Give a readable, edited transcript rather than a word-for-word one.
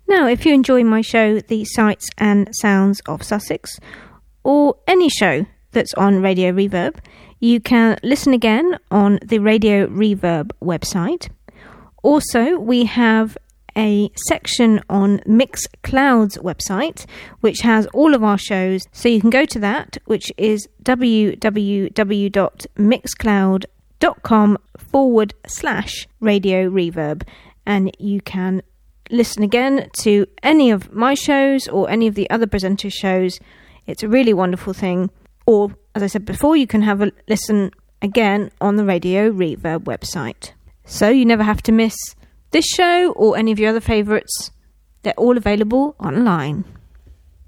Now, if you enjoy my show, The Sights and Sounds of Sussex, or any show that's on Radio Reverb, you can listen again on the Radio Reverb website. Also, we have a section on Mixcloud's website, which has all of our shows. So you can go to that, which is www.mixcloud.com/Radio Reverb, and you can listen again to any of my shows or any of the other presenters' shows. It's a really wonderful thing. Or, as I said before, you can have a listen again on the Radio Reverb website. So you never have to miss this show or any of your other favourites. They're all available online.